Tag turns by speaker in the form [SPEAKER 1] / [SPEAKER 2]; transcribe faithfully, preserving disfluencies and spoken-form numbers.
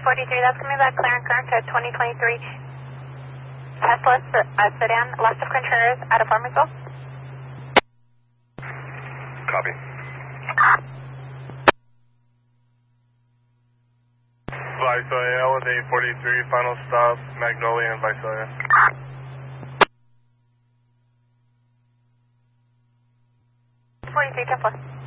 [SPEAKER 1] forty-three, that's going to be that clearance current to twenty twenty-three Tesla uh, sedan, Las Contreras out of Farmersville.
[SPEAKER 2] Copy. Visalia, L one eight forty-three, final stop, Magnolia and Visalia.
[SPEAKER 1] forty-three, ten four.